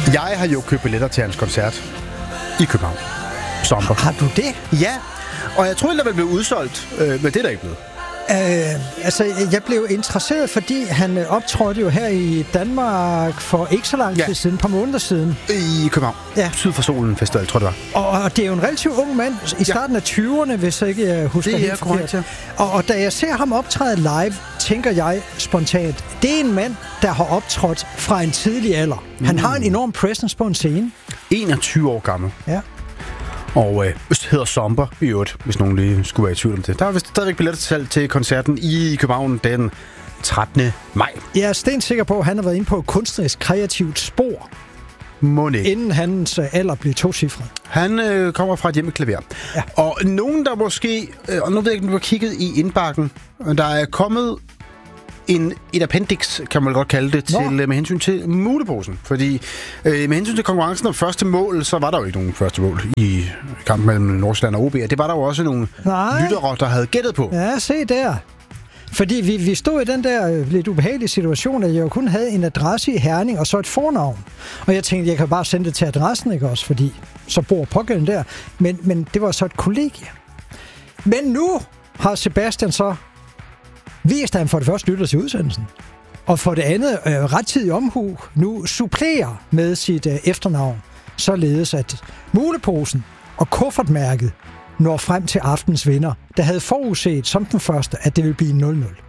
Jeg har jo købt billetter til hans koncert i København. Sommer. Har du det? Ja, og jeg troede, der ville blive udsolgt, men det er der ikke blevet. Jeg blev interesseret, fordi han optrådte jo her i Danmark for ikke så lang tid siden, et par måneder siden. I København. Ja. Syd for Solen Festival, tror jeg det var. Og det er jo en relativt ung mand, i starten af 20'erne, hvis jeg ikke husker helt forkert. Korrekt, ja. Og da jeg ser ham optræde live, tænker jeg spontant, det er en mand, der har optrådt fra en tidlig alder. Han har en enorm presence på en scene. 21 år gammel. Ja. Og hedder Somber i øvrigt, hvis nogen lige skulle være i tvivl om det. Der er vist stadigvæk billetter til salg til koncerten i København den 13. maj. Jeg er stensikker på, at han har været inde på et kunstnerisk kreativt spor, inden hans alder blev tocifret. Han kommer fra et hjem med klaver. Ja. Og nogen, der måske, og nu ved jeg ikke, om du har kigget i indbakken, der er kommet et appendix, kan man godt kalde det, til, med hensyn til muleposen. Fordi med hensyn til konkurrencen om første mål, så var der jo ikke nogen første mål i kampen mellem Nordsjælland og OB. Det var der jo også nogle lyttere, der havde gættet på. Ja, se der. Fordi vi stod i den der lidt ubehagelige situation, at jeg jo kun havde en adresse i Herning og så et fornavn. Og jeg tænkte, jeg kan bare sende det til adressen, ikke også? Fordi så bor pågældende der. Men det var så et kollegie. Men nu har Sebastian så vist, at han for det første lytter til udsendelsen. Og for det andet, rettidig omhu, nu supplerer med sit efternavn, således at muleposen og kuffertmærket når frem til aftens vinder, der havde forudset som den første, at det ville blive 0-0.